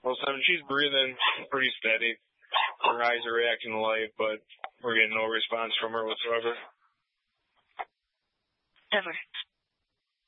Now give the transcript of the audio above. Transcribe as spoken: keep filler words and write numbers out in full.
Well, seven, she's breathing pretty steady. Her eyes are reacting to light, but we're getting no response from her whatsoever. Ever.